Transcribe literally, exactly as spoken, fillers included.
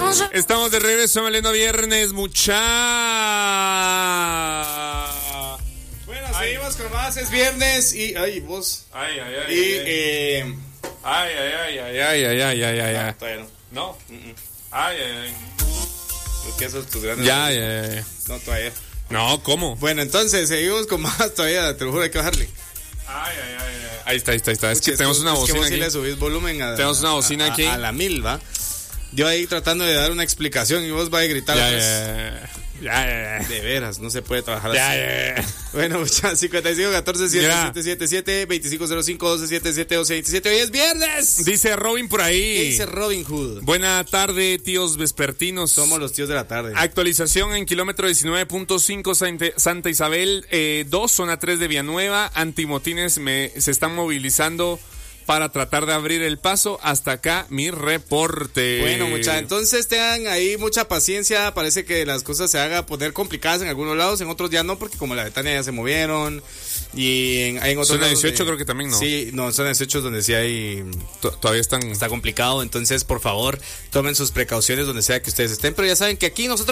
Estamos de regreso en Maleno Viernes, mucha. Bueno, ay. Seguimos con más, es viernes y... Ay, vos. Ay, ay, ay. Y, ay, eh... ay, ay, ay, ay, ay, ay, ay, ay, ay. No, todavía no. ¿No? Uh-uh. Ay, ay, ay. Porque esos tus grandes... Ya, ya, ya. No, todavía. No, ¿cómo? Bueno, entonces, seguimos con más todavía, te lo juro, hay que bajarle. Ay, ay, ay, ay. Ahí está, ahí está, ahí está. Es Escuche, que tenemos una es bocina que vos aquí. sí le subís volumen a, tenemos una bocina a, a, aquí. A la mil, ¿va? Yo ahí tratando de dar una explicación y vos vas a gritar. Ya, ya, ya, ya, ya. De veras, no se puede trabajar ya, así. Ya, ya. Bueno, muchachos, cincuenta y cinco, catorce, siete siete siete siete, veinticinco cero cinco, doce setenta y siete, doce veintisiete. Hoy es viernes. Dice Robin por ahí. ¿Qué dice Robin Hood? Buena tarde, tíos vespertinos. Somos los tíos de la tarde. Actualización en kilómetro diecinueve punto cinco Santa Isabel eh, dos, zona tres de Villanueva. Antimotines me, se están movilizando para tratar de abrir el paso. Hasta acá mi reporte. Bueno, muchachos, entonces tengan ahí mucha paciencia. Parece que las cosas se hagan poner complicadas en algunos lados, en otros ya no, porque como la Betania ya se movieron. Y en, en otros zona dieciocho donde, creo que también, ¿no? Sí, no, zona dieciocho donde sí hay... Todavía están... Está complicado, entonces por favor tomen sus precauciones donde sea que ustedes estén. Pero ya saben que aquí nosotros